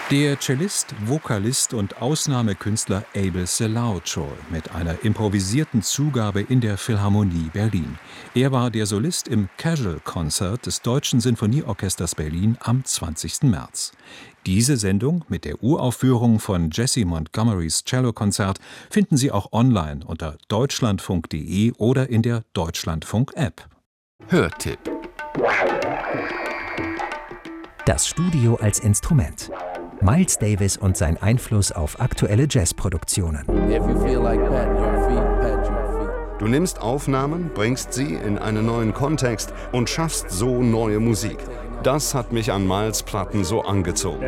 Der Cellist, Vokalist und Ausnahmekünstler Abel Selaocho mit einer improvisierten Zugabe in der Philharmonie Berlin. Er war der Solist im Casual-Konzert des Deutschen Sinfonieorchesters Berlin am 20. März. Diese Sendung mit der Uraufführung von Jessie Montgomerys Cellokonzert finden Sie auch online unter deutschlandfunk.de oder in der Deutschlandfunk-App. Hörtipp. Das Studio als Instrument. Miles Davis und sein Einfluss auf aktuelle Jazzproduktionen. Du nimmst Aufnahmen, bringst sie in einen neuen Kontext und schaffst so neue Musik. Das hat mich an Miles' Platten so angezogen.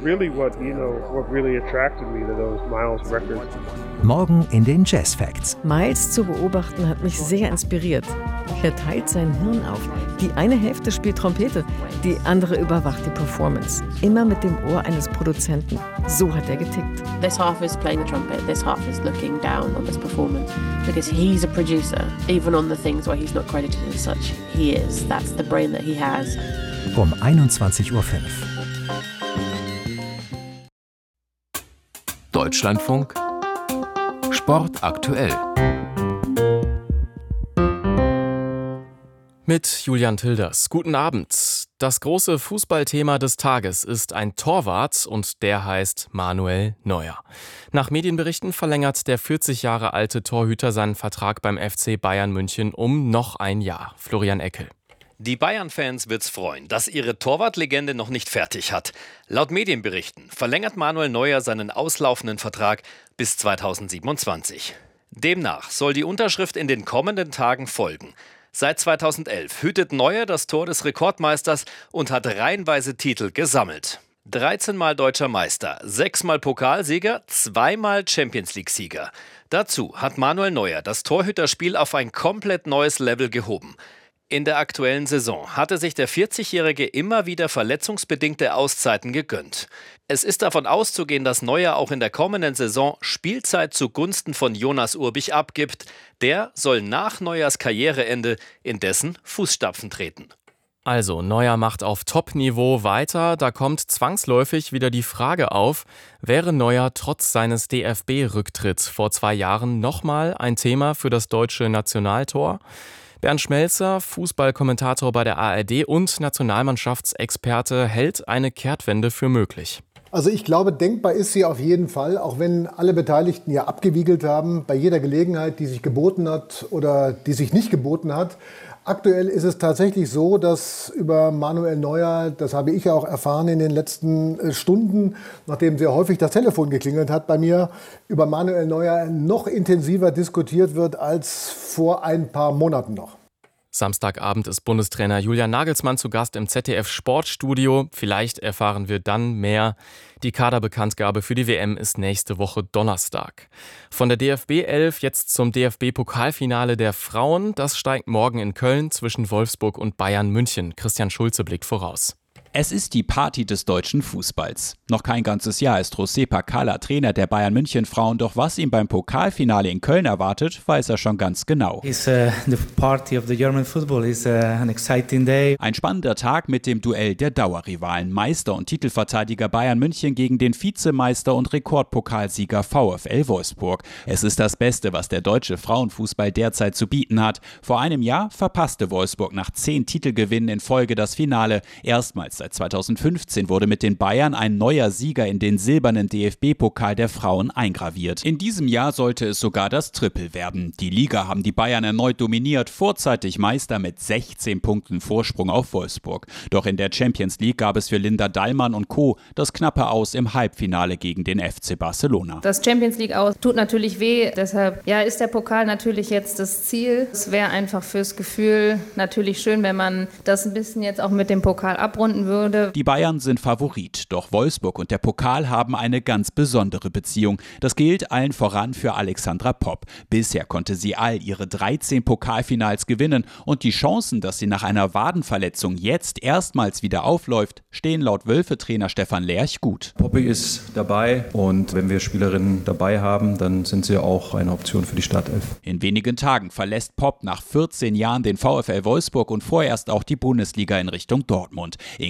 Morgen in den Jazz Facts. Miles zu beobachten hat mich sehr inspiriert. Er teilt sein Hirn auf. Die eine Hälfte spielt Trompete, die andere überwacht die Performance. Immer mit dem Ohr eines Produzenten. So hat er getickt. This half is playing the trumpet, this half is looking down on this performance. Because he's a producer, even on the things where he's not credited as such. He is. That's the brain that he has. Um 21:05 Uhr. Deutschlandfunk Sport aktuell. Mit Julian Tilders. Guten Abend. Das große Fußballthema des Tages ist ein Torwart und der heißt Manuel Neuer. Nach Medienberichten verlängert der 40 Jahre alte Torhüter seinen Vertrag beim FC Bayern München um noch ein Jahr. Florian Eckel. Die Bayern-Fans wird's freuen, dass ihre Torwartlegende noch nicht fertig hat. Laut Medienberichten verlängert Manuel Neuer seinen auslaufenden Vertrag bis 2027. Demnach soll die Unterschrift in den kommenden Tagen folgen. Seit 2011 hütet Neuer das Tor des Rekordmeisters und hat reihenweise Titel gesammelt. 13 Mal deutscher Meister, 6 Mal Pokalsieger, 2 Mal Champions-League-Sieger. Dazu hat Manuel Neuer das Torhüterspiel auf ein komplett neues Level gehoben. In der aktuellen Saison hatte sich der 40-Jährige immer wieder verletzungsbedingte Auszeiten gegönnt. Es ist davon auszugehen, dass Neuer auch in der kommenden Saison Spielzeit zugunsten von Jonas Urbich abgibt. Der soll nach Neuers Karriereende in dessen Fußstapfen treten. Also, Neuer macht auf Top-Niveau weiter. Da kommt zwangsläufig wieder die Frage auf, wäre Neuer trotz seines DFB-Rücktritts vor 2 Jahren nochmal ein Thema für das deutsche Nationaltor? Bernd Schmelzer, Fußballkommentator bei der ARD und Nationalmannschaftsexperte, hält eine Kehrtwende für möglich. Also ich glaube, denkbar ist sie auf jeden Fall, auch wenn alle Beteiligten ja abgewiegelt haben, bei jeder Gelegenheit, die sich geboten hat oder die sich nicht geboten hat. Aktuell ist es tatsächlich so, dass über Manuel Neuer, das habe ich ja auch erfahren in den letzten Stunden, nachdem sehr häufig das Telefon geklingelt hat bei mir, über Manuel Neuer noch intensiver diskutiert wird als vor ein paar Monaten noch. Samstagabend ist Bundestrainer Julian Nagelsmann zu Gast im ZDF-Sportstudio. Vielleicht erfahren wir dann mehr. Die Kaderbekanntgabe für die WM ist nächste Woche Donnerstag. Von der DFB-11 jetzt zum DFB-Pokalfinale der Frauen. Das steigt morgen in Köln zwischen Wolfsburg und Bayern München. Christian Schulze blickt voraus. Es ist die Party des deutschen Fußballs. Noch kein ganzes Jahr ist José Pacala Trainer der Bayern München Frauen, doch was ihn beim Pokalfinale in Köln erwartet, weiß er schon ganz genau. The party of the German football is an exciting day. Ein spannender Tag mit dem Duell der Dauerrivalen. Meister und Titelverteidiger Bayern München gegen den Vizemeister und Rekordpokalsieger VfL Wolfsburg. Es ist das Beste, was der deutsche Frauenfußball derzeit zu bieten hat. Vor einem Jahr verpasste Wolfsburg nach 10 Titelgewinnen in Folge das Finale. Erstmals seit 2015 wurde mit den Bayern ein neuer Sieger in den silbernen DFB-Pokal der Frauen eingraviert. In diesem Jahr sollte es sogar das Triple werden. Die Liga haben die Bayern erneut dominiert, vorzeitig Meister mit 16 Punkten Vorsprung auf Wolfsburg. Doch in der Champions League gab es für Linda Dallmann und Co. das knappe Aus im Halbfinale gegen den FC Barcelona. Das Champions League Aus tut natürlich weh, deshalb ist der Pokal natürlich jetzt das Ziel. Es wäre einfach fürs Gefühl natürlich schön, wenn man das ein bisschen jetzt auch mit dem Pokal abrunden würde. Die Bayern sind Favorit, doch Wolfsburg und der Pokal haben eine ganz besondere Beziehung. Das gilt allen voran für Alexandra Popp. Bisher konnte sie all ihre 13 Pokalfinals gewinnen und die Chancen, dass sie nach einer Wadenverletzung jetzt erstmals wieder aufläuft, stehen laut Wölfe-Trainer Stefan Lerch gut. Poppy ist dabei und wenn wir Spielerinnen dabei haben, dann sind sie auch eine Option für die Startelf. In wenigen Tagen verlässt Popp nach 14 Jahren den VfL Wolfsburg und vorerst auch die Bundesliga in Richtung Dortmund. In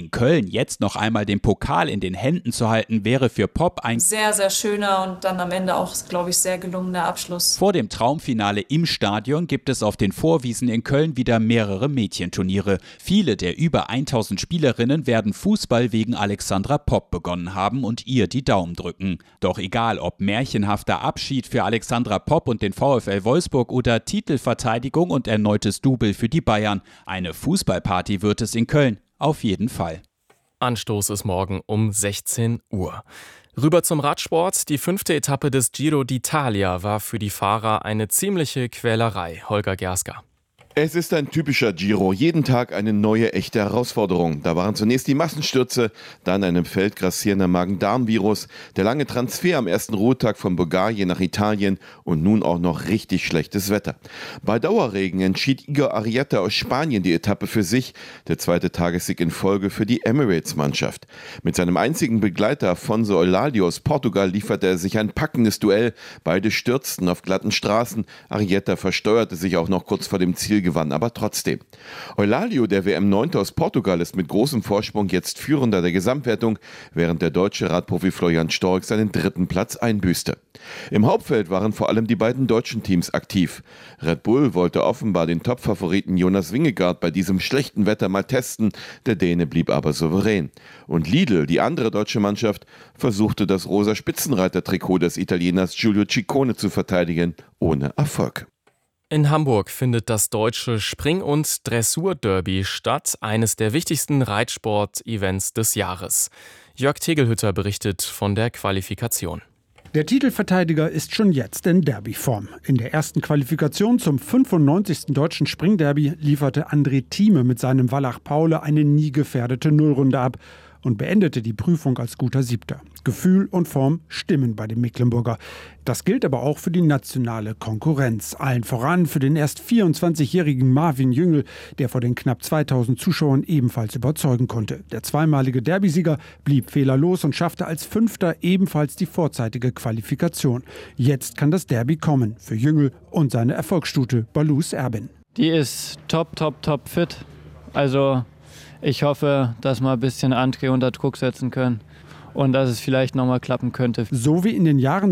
In Köln jetzt noch einmal den Pokal in den Händen zu halten, wäre für Pop ein sehr, sehr schöner und dann am Ende auch, glaube ich, sehr gelungener Abschluss. Vor dem Traumfinale im Stadion gibt es auf den Vorwiesen in Köln wieder mehrere Mädchenturniere. Viele der über 1000 Spielerinnen werden Fußball wegen Alexandra Popp begonnen haben und ihr die Daumen drücken. Doch egal ob märchenhafter Abschied für Alexandra Popp und den VfL Wolfsburg oder Titelverteidigung und erneutes Double für die Bayern, eine Fußballparty wird es in Köln auf jeden Fall. Anstoß ist morgen um 16 Uhr. Rüber zum Radsport. Die 5. Etappe des Giro d'Italia war für die Fahrer eine ziemliche Quälerei. Holger Gerska. Es ist ein typischer Giro, jeden Tag eine neue echte Herausforderung. Da waren zunächst die Massenstürze, dann ein im Feld grassierender Magen-Darm-Virus, der lange Transfer am ersten Ruhetag von Bulgarien nach Italien und nun auch noch richtig schlechtes Wetter. Bei Dauerregen entschied Igor Arrieta aus Spanien die Etappe für sich, der zweite Tagessieg in Folge für die Emirates-Mannschaft. Mit seinem einzigen Begleiter Afonso Eulalia aus Portugal lieferte er sich ein packendes Duell. Beide stürzten auf glatten Straßen. Arrieta versteuerte sich auch noch kurz vor dem Ziel, gewann aber trotzdem. Eulalia, der WM-9. aus Portugal, ist mit großem Vorsprung jetzt Führender der Gesamtwertung, während der deutsche Radprofi Florian Stork seinen 3. Platz einbüßte. Im Hauptfeld waren vor allem die beiden deutschen Teams aktiv. Red Bull wollte offenbar den Top-Favoriten Jonas Vingegaard bei diesem schlechten Wetter mal testen, der Däne blieb aber souverän. Und Lidl, die andere deutsche Mannschaft, versuchte das rosa Spitzenreiter-Trikot des Italieners Giulio Ciccone zu verteidigen, ohne Erfolg. In Hamburg findet das deutsche Spring- und Dressur-Derby statt, eines der wichtigsten Reitsport-Events des Jahres. Jörg Tegelhütter berichtet von der Qualifikation. Der Titelverteidiger ist schon jetzt in Derbyform. In der ersten Qualifikation zum 95. Deutschen Springderby lieferte André Thieme mit seinem Wallach Paule eine nie gefährdete Nullrunde ab und beendete die Prüfung als guter Siebter. Gefühl und Form stimmen bei dem Mecklenburger. Das gilt aber auch für die nationale Konkurrenz. Allen voran für den erst 24-jährigen Marvin Jüngel, der vor den knapp 2000 Zuschauern ebenfalls überzeugen konnte. Der zweimalige Derbysieger blieb fehlerlos und schaffte als Fünfter ebenfalls die vorzeitige Qualifikation. Jetzt kann das Derby kommen für Jüngel und seine Erfolgsstute Balous Erbin. Die ist top fit. Also ich hoffe, dass wir ein bisschen André unter Druck setzen können und dass es vielleicht nochmal klappen könnte. So wie in den Jahren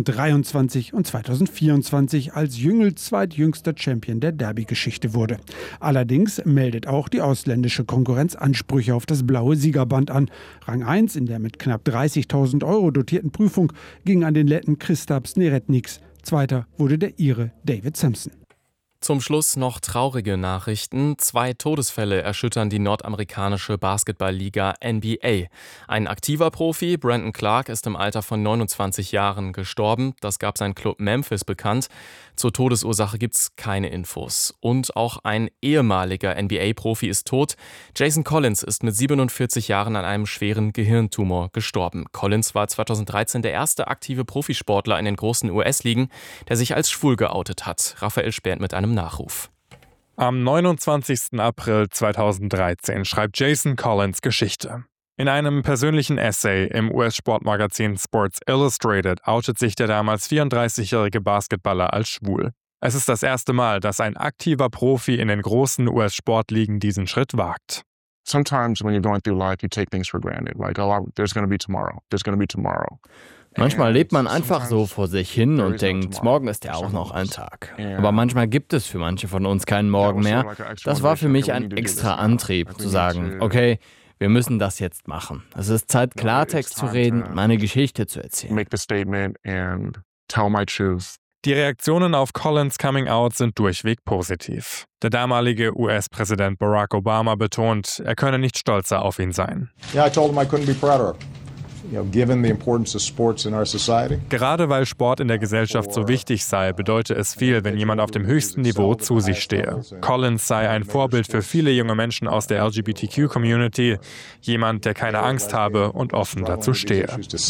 2023 und 2024, als Jüngel zweitjüngster Champion der Derby-Geschichte wurde. Allerdings meldet auch die ausländische Konkurrenz Ansprüche auf das blaue Siegerband an. Rang 1 in der mit knapp 30.000 € dotierten Prüfung ging an den Letten Kristaps Neretniks. Zweiter wurde der Ire David Sampson. Zum Schluss noch traurige Nachrichten. 2 Todesfälle erschüttern die nordamerikanische Basketballliga NBA. Ein aktiver Profi, Brandon Clark, ist im Alter von 29 Jahren gestorben. Das gab sein Club Memphis bekannt. Zur Todesursache gibt's keine Infos. Und auch ein ehemaliger NBA-Profi ist tot. Jason Collins ist mit 47 Jahren an einem schweren Gehirntumor gestorben. Collins war 2013 der erste aktive Profisportler in den großen US-Ligen, der sich als schwul geoutet hat. Raphael Spernt mit einem Nachruf. Am 29. April 2013 schreibt Jason Collins Geschichte. In einem persönlichen Essay im US-Sportmagazin Sports Illustrated outet sich der damals 34-jährige Basketballer als schwul. Es ist das erste Mal, dass ein aktiver Profi in den großen US-Sportligen diesen Schritt wagt. Sometimes when you're going through life, you take things for granted. Like, oh, there's going to be tomorrow. There's going to be tomorrow. Manchmal lebt man einfach so vor sich hin und denkt, morgen ist ja auch noch ein Tag. Aber manchmal gibt es für manche von uns keinen Morgen mehr. Das war für mich ein extra Antrieb, zu sagen, okay, wir müssen das jetzt machen. Es ist Zeit, Klartext zu reden, meine Geschichte zu erzählen. Die Reaktionen auf Collins' Coming-out sind durchweg positiv. Der damalige US-Präsident Barack Obama betont, er könne nicht stolzer auf ihn sein. Yeah, I told him I couldn't be prouder. Gerade weil Sport in der Gesellschaft so wichtig sei, bedeutet es viel, wenn jemand auf dem höchsten Niveau zu sich stehe. Collins sei ein Vorbild für viele junge Menschen aus der LGBTQ-Community, jemand, der keine Angst habe und offen dazu stehe.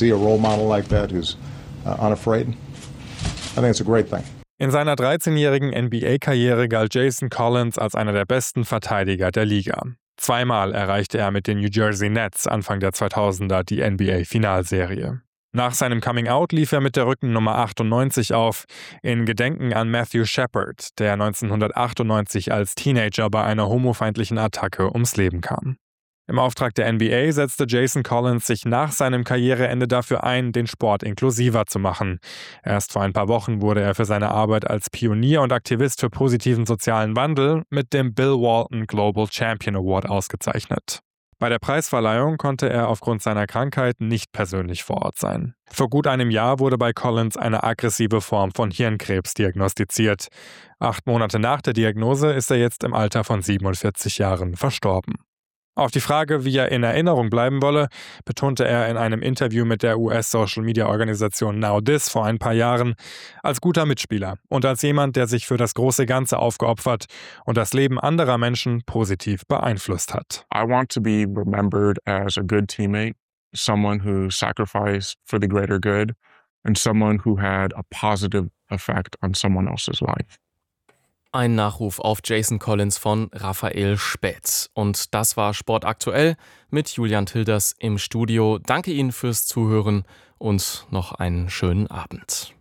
In seiner 13-jährigen NBA-Karriere galt Jason Collins als einer der besten Verteidiger der Liga. Zweimal erreichte er mit den New Jersey Nets Anfang der 2000er die NBA-Finalserie. Nach seinem Coming-out lief er mit der Rückennummer 98 auf, in Gedenken an Matthew Shepard, der 1998 als Teenager bei einer homofeindlichen Attacke ums Leben kam. Im Auftrag der NBA setzte Jason Collins sich nach seinem Karriereende dafür ein, den Sport inklusiver zu machen. Erst vor ein paar Wochen wurde er für seine Arbeit als Pionier und Aktivist für positiven sozialen Wandel mit dem Bill Walton Global Champion Award ausgezeichnet. Bei der Preisverleihung konnte er aufgrund seiner Krankheit nicht persönlich vor Ort sein. Vor gut einem Jahr wurde bei Collins eine aggressive Form von Hirnkrebs diagnostiziert. 8 Monate nach der Diagnose ist er jetzt im Alter von 47 Jahren verstorben. Auf die Frage, wie er in Erinnerung bleiben wolle, betonte er in einem Interview mit der US-Social-Media-Organisation NowThis vor ein paar Jahren, als guter Mitspieler und als jemand, der sich für das große Ganze aufgeopfert und das Leben anderer Menschen positiv beeinflusst hat. I want to be remembered as a good teammate, someone who sacrificed for the greater good, and someone who had a positive effect on someone else's life. Ein Nachruf auf Jason Collins von Raphael Späth. Und das war Sport aktuell mit Julian Tilders im Studio. Danke Ihnen fürs Zuhören und noch einen schönen Abend.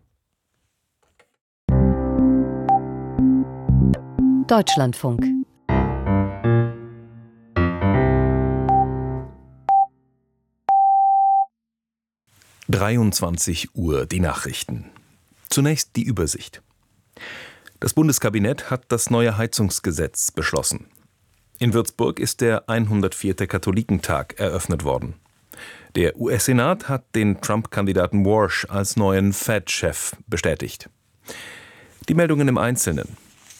Deutschlandfunk. Uhr, die Nachrichten. Zunächst die Übersicht. Das Bundeskabinett hat das neue Heizungsgesetz beschlossen. In Würzburg ist der 104. Katholikentag eröffnet worden. Der US-Senat hat den Trump-Kandidaten Walsh als neuen Fed-Chef bestätigt. Die Meldungen im Einzelnen.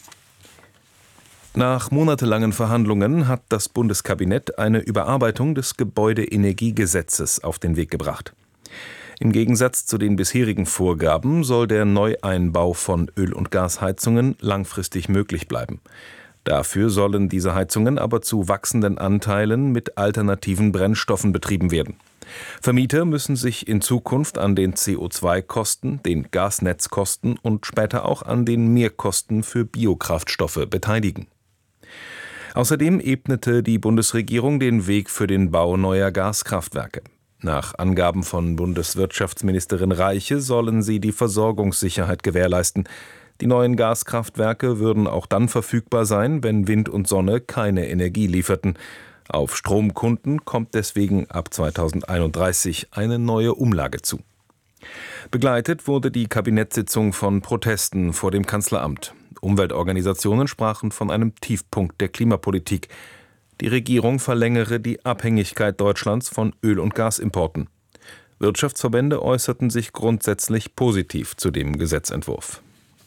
Nach monatelangen Verhandlungen hat das Bundeskabinett eine Überarbeitung des Gebäudeenergiegesetzes auf den Weg gebracht. Im Gegensatz zu den bisherigen Vorgaben soll der Neueinbau von Öl- und Gasheizungen langfristig möglich bleiben. Dafür sollen diese Heizungen aber zu wachsenden Anteilen mit alternativen Brennstoffen betrieben werden. Vermieter müssen sich in Zukunft an den CO2-Kosten, den Gasnetzkosten und später auch an den Mehrkosten für Biokraftstoffe beteiligen. Außerdem ebnete die Bundesregierung den Weg für den Bau neuer Gaskraftwerke. Nach Angaben von Bundeswirtschaftsministerin Reiche sollen sie die Versorgungssicherheit gewährleisten. Die neuen Gaskraftwerke würden auch dann verfügbar sein, wenn Wind und Sonne keine Energie lieferten. Auf Stromkunden kommt deswegen ab 2031 eine neue Umlage zu. Begleitet wurde die Kabinettssitzung von Protesten vor dem Kanzleramt. Umweltorganisationen sprachen von einem Tiefpunkt der Klimapolitik. Die Regierung verlängere die Abhängigkeit Deutschlands von Öl- und Gasimporten. Wirtschaftsverbände äußerten sich grundsätzlich positiv zu dem Gesetzentwurf.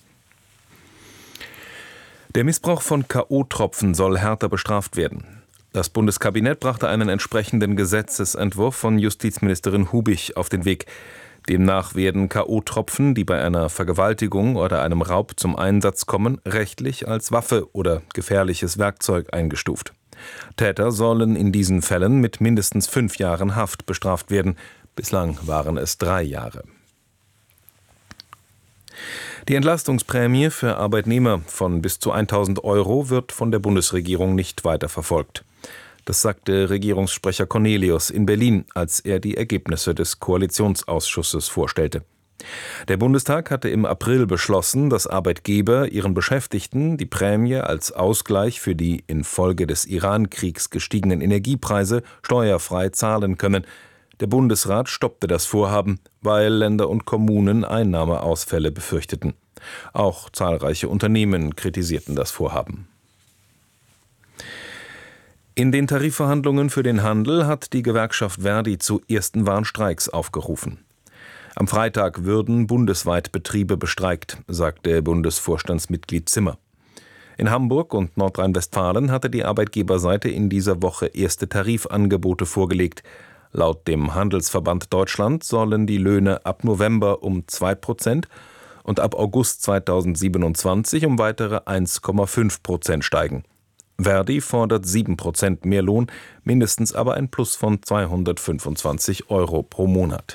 Der Missbrauch von K.O.-Tropfen soll härter bestraft werden. Das Bundeskabinett brachte einen entsprechenden Gesetzesentwurf von Justizministerin Hubich auf den Weg. Demnach werden K.O.-Tropfen, die bei einer Vergewaltigung oder einem Raub zum Einsatz kommen, rechtlich als Waffe oder gefährliches Werkzeug eingestuft. Täter sollen in diesen Fällen mit mindestens 5 Jahren Haft bestraft werden. Bislang waren es 3 Jahre. Die Entlastungsprämie für Arbeitnehmer von bis zu 1.000 € wird von der Bundesregierung nicht weiter verfolgt. Das sagte Regierungssprecher Cornelius in Berlin, als er die Ergebnisse des Koalitionsausschusses vorstellte. Der Bundestag hatte im April beschlossen, dass Arbeitgeber ihren Beschäftigten die Prämie als Ausgleich für die infolge des Iran-Kriegs gestiegenen Energiepreise steuerfrei zahlen können. Der Bundesrat stoppte das Vorhaben, weil Länder und Kommunen Einnahmeausfälle befürchteten. Auch zahlreiche Unternehmen kritisierten das Vorhaben. In den Tarifverhandlungen für den Handel hat die Gewerkschaft Verdi zu ersten Warnstreiks aufgerufen. Am Freitag würden bundesweit Betriebe bestreikt, sagte Bundesvorstandsmitglied Zimmer. In Hamburg und Nordrhein-Westfalen hatte die Arbeitgeberseite in dieser Woche erste Tarifangebote vorgelegt. Laut dem Handelsverband Deutschland sollen die Löhne ab November um 2% und ab August 2027 um weitere 1,5% steigen. Verdi fordert 7% mehr Lohn, mindestens aber ein Plus von 225 € pro Monat.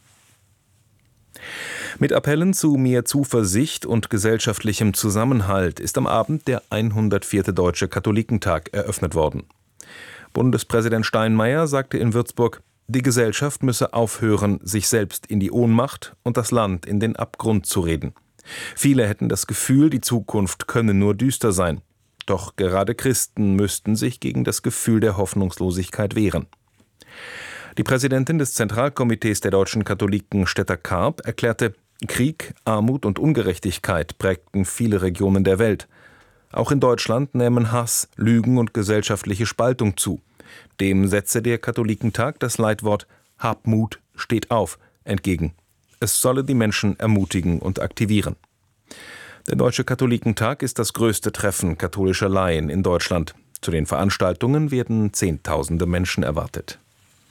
Mit Appellen zu mehr Zuversicht und gesellschaftlichem Zusammenhalt ist am Abend der 104. Deutsche Katholikentag eröffnet worden. Bundespräsident Steinmeier sagte in Würzburg, die Gesellschaft müsse aufhören, sich selbst in die Ohnmacht und das Land in den Abgrund zu reden. Viele hätten das Gefühl, die Zukunft könne nur düster sein. Doch gerade Christen müssten sich gegen das Gefühl der Hoffnungslosigkeit wehren. Die Präsidentin des Zentralkomitees der deutschen Katholiken, Stetta Karp, erklärte, Krieg, Armut und Ungerechtigkeit prägten viele Regionen der Welt. Auch in Deutschland nehmen Hass, Lügen und gesellschaftliche Spaltung zu. Dem setze der Katholikentag das Leitwort »Hab Mut, steht auf« entgegen. Es solle die Menschen ermutigen und aktivieren. Der Deutsche Katholikentag ist das größte Treffen katholischer Laien in Deutschland. Zu den Veranstaltungen werden Zehntausende Menschen erwartet.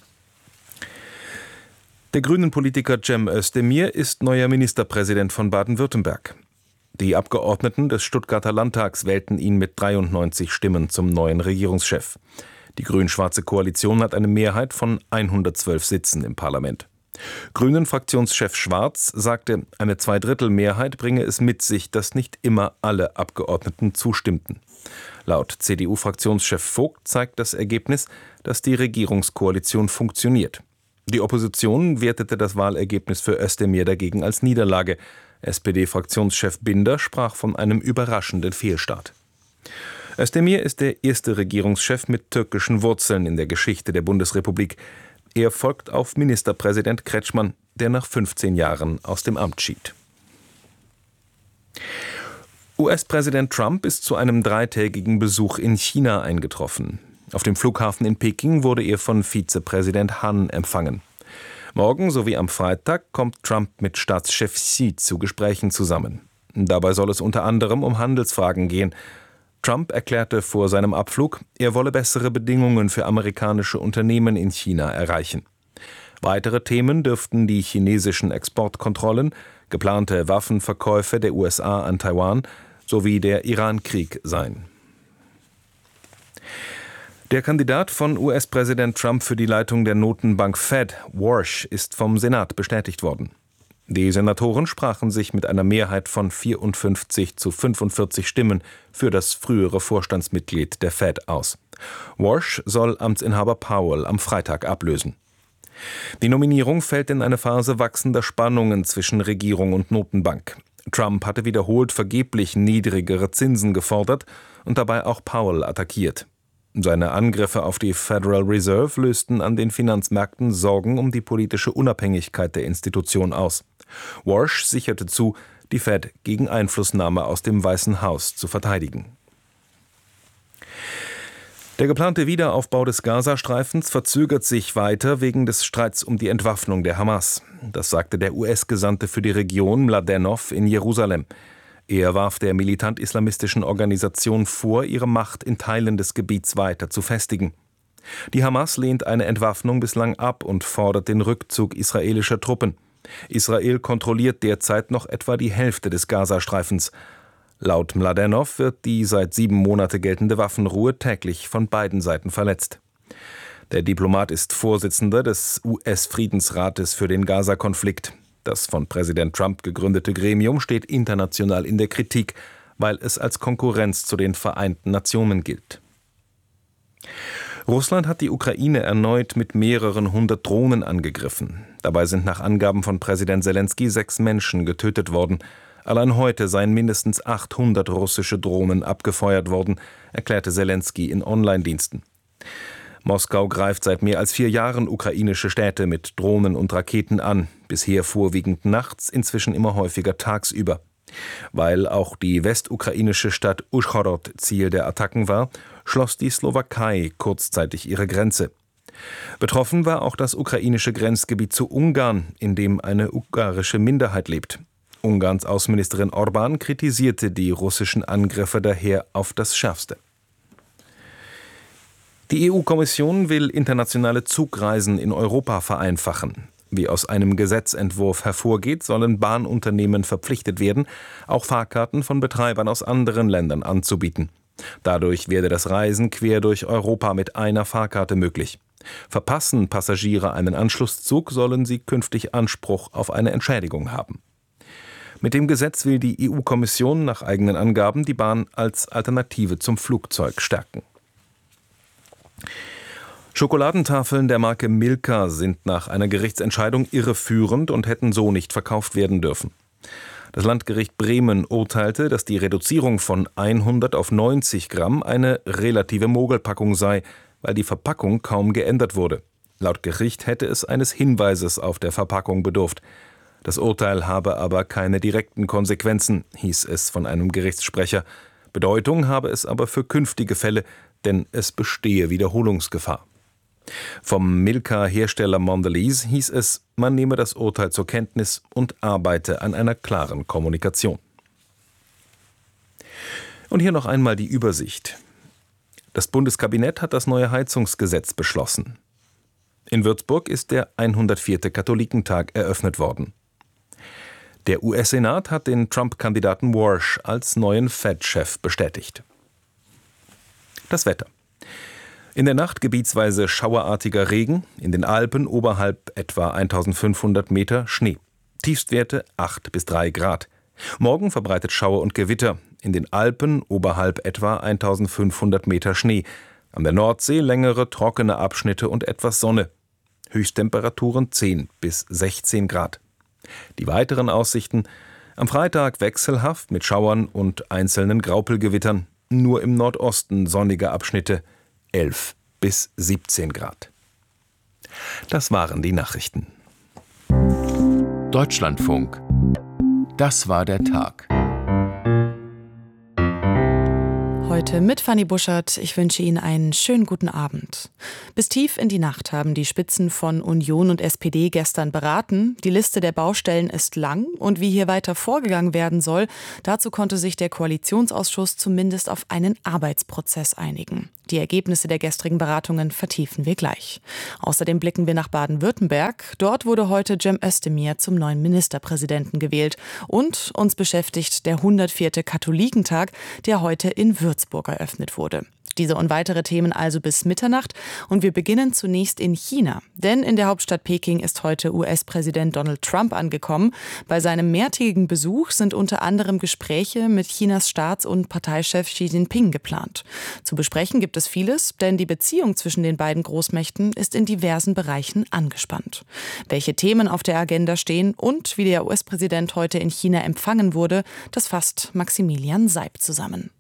Der Grünen-Politiker Cem Özdemir ist neuer Ministerpräsident von Baden-Württemberg. Die Abgeordneten des Stuttgarter Landtags wählten ihn mit 93 Stimmen zum neuen Regierungschef. Die grün-schwarze Koalition hat eine Mehrheit von 112 Sitzen im Parlament. Grünen-Fraktionschef Schwarz sagte, eine Zweidrittelmehrheit bringe es mit sich, dass nicht immer alle Abgeordneten zustimmten. Laut CDU-Fraktionschef Vogt zeigt das Ergebnis, dass die Regierungskoalition funktioniert. Die Opposition wertete das Wahlergebnis für Özdemir dagegen als Niederlage. SPD-Fraktionschef Binder sprach von einem überraschenden Fehlstart. Özdemir ist der erste Regierungschef mit türkischen Wurzeln in der Geschichte der Bundesrepublik. Er folgt auf Ministerpräsident Kretschmann, der nach 15 Jahren aus dem Amt schied. US-Präsident Trump ist zu einem 3-tägigen Besuch in China eingetroffen. Auf dem Flughafen in Peking wurde er von Vizepräsident Han empfangen. Morgen sowie am Freitag kommt Trump mit Staatschef Xi zu Gesprächen zusammen. Dabei soll es unter anderem um Handelsfragen gehen. Trump erklärte vor seinem Abflug, er wolle bessere Bedingungen für amerikanische Unternehmen in China erreichen. Weitere Themen dürften die chinesischen Exportkontrollen, geplante Waffenverkäufe der USA an Taiwan sowie der Iran-Krieg sein. Der Kandidat von US-Präsident Trump für die Leitung der Notenbank Fed, Warsh, ist vom Senat bestätigt worden. Die Senatoren sprachen sich mit einer Mehrheit von 54 zu 45 Stimmen für das frühere Vorstandsmitglied der Fed aus. Warsh soll Amtsinhaber Powell am Freitag ablösen. Die Nominierung fällt in eine Phase wachsender Spannungen zwischen Regierung und Notenbank. Trump hatte wiederholt vergeblich niedrigere Zinsen gefordert und dabei auch Powell attackiert. Seine Angriffe auf die Federal Reserve lösten an den Finanzmärkten Sorgen um die politische Unabhängigkeit der Institution aus. Warsh sicherte zu, die Fed gegen Einflussnahme aus dem Weißen Haus zu verteidigen. Der geplante Wiederaufbau des Gazastreifens verzögert sich weiter wegen des Streits um die Entwaffnung der Hamas. Das sagte der US-Gesandte für die Region Mladenov in Jerusalem. Er warf der militant-islamistischen Organisation vor, ihre Macht in Teilen des Gebiets weiter zu festigen. Die Hamas lehnt eine Entwaffnung bislang ab und fordert den Rückzug israelischer Truppen. Israel kontrolliert derzeit noch etwa die Hälfte des Gazastreifens. Laut Mladenov wird die seit 7 Monate geltende Waffenruhe täglich von beiden Seiten verletzt. Der Diplomat ist Vorsitzender des US-Friedensrates für den Gaza-Konflikt. Das von Präsident Trump gegründete Gremium steht international in der Kritik, weil es als Konkurrenz zu den Vereinten Nationen gilt. Russland hat die Ukraine erneut mit mehreren 100 Drohnen angegriffen. Dabei sind nach Angaben von Präsident Selenskyj 6 Menschen getötet worden. Allein heute seien mindestens 800 russische Drohnen abgefeuert worden, erklärte Selenskyj in Online-Diensten. Moskau greift seit mehr als 4 Jahren ukrainische Städte mit Drohnen und Raketen an, bisher vorwiegend nachts, inzwischen immer häufiger tagsüber. Weil auch die westukrainische Stadt Uschhorod Ziel der Attacken war, schloss die Slowakei kurzzeitig ihre Grenze. Betroffen war auch das ukrainische Grenzgebiet zu Ungarn, in dem eine ungarische Minderheit lebt. Ungarns Außenministerin Orbán kritisierte die russischen Angriffe daher auf das Schärfste. Die EU-Kommission will internationale Zugreisen in Europa vereinfachen. Wie aus einem Gesetzentwurf hervorgeht, sollen Bahnunternehmen verpflichtet werden, auch Fahrkarten von Betreibern aus anderen Ländern anzubieten. Dadurch werde das Reisen quer durch Europa mit einer Fahrkarte möglich. Verpassen Passagiere einen Anschlusszug, sollen sie künftig Anspruch auf eine Entschädigung haben. Mit dem Gesetz will die EU-Kommission nach eigenen Angaben die Bahn als Alternative zum Flugzeug stärken. Schokoladentafeln der Marke Milka sind nach einer Gerichtsentscheidung irreführend und hätten so nicht verkauft werden dürfen. Das Landgericht Bremen urteilte, dass die Reduzierung von 100 auf 90 Gramm eine relative Mogelpackung sei, weil die Verpackung kaum geändert wurde. Laut Gericht hätte es eines Hinweises auf der Verpackung bedurft. Das Urteil habe aber keine direkten Konsequenzen, hieß es von einem Gerichtssprecher. Bedeutung habe es aber für künftige Fälle, denn es bestehe Wiederholungsgefahr. Vom Milka-Hersteller Mondelez hieß es, man nehme das Urteil zur Kenntnis und arbeite an einer klaren Kommunikation. Und hier noch einmal die Übersicht. Das Bundeskabinett hat das neue Heizungsgesetz beschlossen. In Würzburg ist der 104. Katholikentag eröffnet worden. Der US-Senat hat den Trump-Kandidaten Walsh als neuen Fed-Chef bestätigt. Das Wetter. In der Nacht gebietsweise schauerartiger Regen, in den Alpen oberhalb etwa 1500 Meter Schnee. Tiefstwerte 8 bis 3 Grad. Morgen verbreitet Schauer und Gewitter, in den Alpen oberhalb etwa 1500 Meter Schnee. An der Nordsee längere trockene Abschnitte und etwas Sonne. Höchsttemperaturen 10 bis 16 Grad. Die weiteren Aussichten: am Freitag wechselhaft mit Schauern und einzelnen Graupelgewittern. Nur im Nordosten sonnige Abschnitte, 11 bis 17 Grad. Das waren die Nachrichten. Deutschlandfunk. Das war der Tag. Heute mit Fanny Buschert. Ich wünsche Ihnen einen schönen guten Abend. Bis tief in die Nacht haben die Spitzen von Union und SPD gestern beraten. Die Liste der Baustellen ist lang und wie hier weiter vorgegangen werden soll, dazu konnte sich der Koalitionsausschuss zumindest auf einen Arbeitsprozess einigen. Die Ergebnisse der gestrigen Beratungen vertiefen wir gleich. Außerdem blicken wir nach Baden-Württemberg. Dort wurde heute Cem Özdemir zum neuen Ministerpräsidenten gewählt. Und uns beschäftigt der 104. Katholikentag, der heute in Würzburg eröffnet wurde. Diese und weitere Themen also bis Mitternacht. Und wir beginnen zunächst in China. Denn in der Hauptstadt Peking ist heute US-Präsident Donald Trump angekommen. Bei seinem mehrtägigen Besuch sind unter anderem Gespräche mit Chinas Staats- und Parteichef Xi Jinping geplant. Zu besprechen gibt es vieles, denn die Beziehung zwischen den beiden Großmächten ist in diversen Bereichen angespannt. Welche Themen auf der Agenda stehen und wie der US-Präsident heute in China empfangen wurde, das fasst Maximilian Seib zusammen.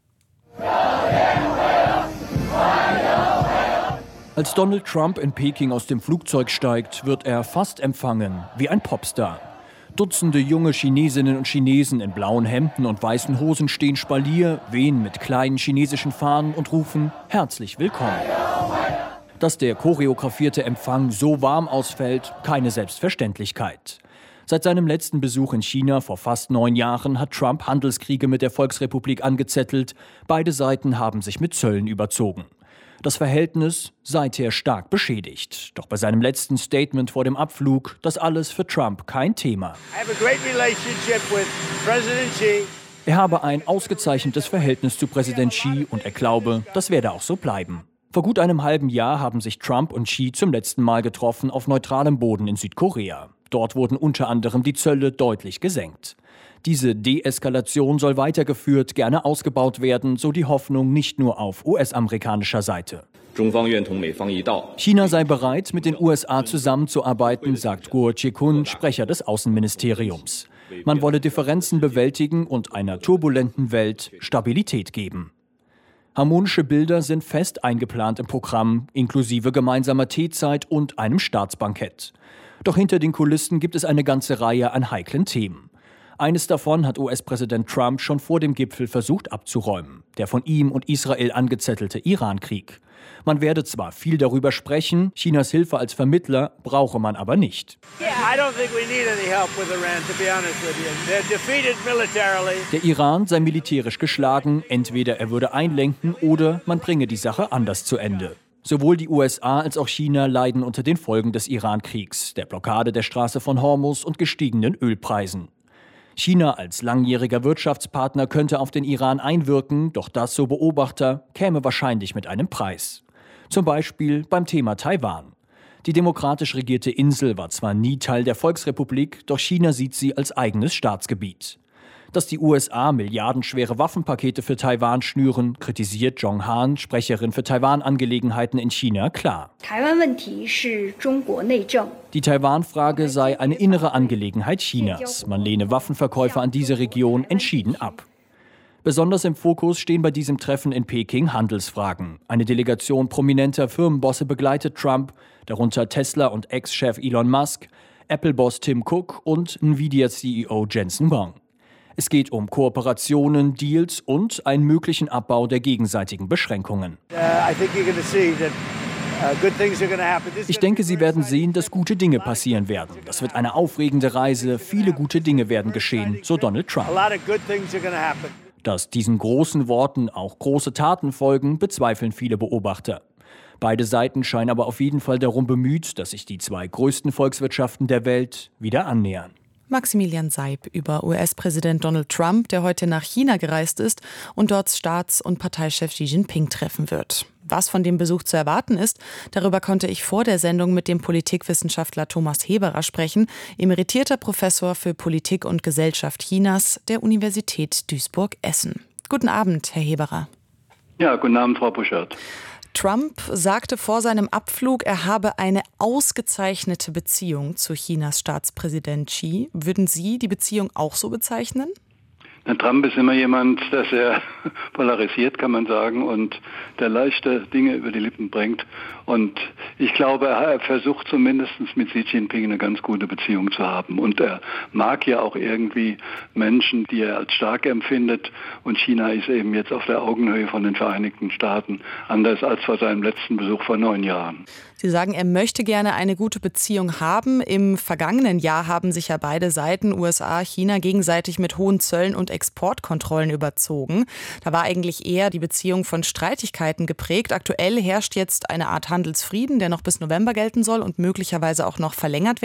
Als Donald Trump in Peking aus dem Flugzeug steigt, wird er fast empfangen wie ein Popstar. Dutzende junge Chinesinnen und Chinesen in blauen Hemden und weißen Hosen stehen Spalier, wehen mit kleinen chinesischen Fahnen und rufen herzlich willkommen. Dass der choreografierte Empfang so warm ausfällt, keine Selbstverständlichkeit. Seit seinem letzten Besuch in China vor fast 9 Jahren hat Trump Handelskriege mit der Volksrepublik angezettelt. Beide Seiten haben sich mit Zöllen überzogen. Das Verhältnis seither stark beschädigt. Doch bei seinem letzten Statement vor dem Abflug, das alles für Trump kein Thema. Er habe ein ausgezeichnetes Verhältnis zu Präsident Xi und er glaube, das werde auch so bleiben. Vor gut einem halben Jahr haben sich Trump und Xi zum letzten Mal getroffen auf neutralem Boden in Südkorea. Dort wurden unter anderem die Zölle deutlich gesenkt. Diese Deeskalation soll weitergeführt, gerne ausgebaut werden, so die Hoffnung nicht nur auf US-amerikanischer Seite. China sei bereit, mit den USA zusammenzuarbeiten, sagt Guo Zhikun, Sprecher des Außenministeriums. Man wolle Differenzen bewältigen und einer turbulenten Welt Stabilität geben. Harmonische Bilder sind fest eingeplant im Programm, inklusive gemeinsamer Teezeit und einem Staatsbankett. Doch hinter den Kulissen gibt es eine ganze Reihe an heiklen Themen. Eines davon hat US-Präsident Trump schon vor dem Gipfel versucht abzuräumen: der von ihm und Israel angezettelte Iran-Krieg. Man werde zwar viel darüber sprechen, Chinas Hilfe als Vermittler brauche man aber nicht. Der Iran sei militärisch geschlagen, entweder er würde einlenken oder man bringe die Sache anders zu Ende. Sowohl die USA als auch China leiden unter den Folgen des Iran-Kriegs, der Blockade der Straße von Hormuz und gestiegenen Ölpreisen. China als langjähriger Wirtschaftspartner könnte auf den Iran einwirken, doch das, so Beobachter, käme wahrscheinlich mit einem Preis. Zum Beispiel beim Thema Taiwan. Die demokratisch regierte Insel war zwar nie Teil der Volksrepublik, doch China sieht sie als eigenes Staatsgebiet. Dass die USA milliardenschwere Waffenpakete für Taiwan schnüren, kritisiert Zhong Han, Sprecherin für Taiwan-Angelegenheiten in China, klar. Die Taiwan-Frage sei eine innere Angelegenheit Chinas. Man lehne Waffenverkäufe an diese Region entschieden ab. Besonders im Fokus stehen bei diesem Treffen in Peking Handelsfragen. Eine Delegation prominenter Firmenbosse begleitet Trump, darunter Tesla- und Ex-Chef Elon Musk, Apple-Boss Tim Cook und Nvidia-CEO Jensen Huang. Es geht um Kooperationen, Deals und einen möglichen Abbau der gegenseitigen Beschränkungen. Ich denke, Sie werden sehen, dass gute Dinge passieren werden. Das wird eine aufregende Reise, viele gute Dinge werden geschehen, so Donald Trump. Dass diesen großen Worten auch große Taten folgen, bezweifeln viele Beobachter. Beide Seiten scheinen aber auf jeden Fall darum bemüht, dass sich die zwei größten Volkswirtschaften der Welt wieder annähern. Maximilian Seib über US-Präsident Donald Trump, der heute nach China gereist ist und dort Staats- und Parteichef Xi Jinping treffen wird. Was von dem Besuch zu erwarten ist, darüber konnte ich vor der Sendung mit dem Politikwissenschaftler Thomas Heberer sprechen, emeritierter Professor für Politik und Gesellschaft Chinas der Universität Duisburg-Essen. Guten Abend, Herr Heberer. Ja, guten Abend, Frau Buschert. Trump sagte vor seinem Abflug, er habe eine ausgezeichnete Beziehung zu Chinas Staatspräsident Xi. Würden Sie die Beziehung auch so bezeichnen? Trump ist immer jemand, der sehr polarisiert, kann man sagen, und der leichte Dinge über die Lippen bringt. Und ich glaube, er versucht zumindest mit Xi Jinping eine ganz gute Beziehung zu haben. Und er mag ja auch irgendwie Menschen, die er als stark empfindet. Und China ist eben jetzt auf der Augenhöhe von den Vereinigten Staaten, anders als vor seinem letzten Besuch vor 9 Jahren. Sie sagen, er möchte gerne eine gute Beziehung haben. Im vergangenen Jahr haben sich ja beide Seiten, USA, China, gegenseitig mit hohen Zöllen und Exportkontrollen überzogen. Da war eigentlich eher die Beziehung von Streitigkeiten geprägt. Aktuell herrscht jetzt eine Art Handelsfrieden, der noch bis November gelten soll und möglicherweise auch noch verlängert werden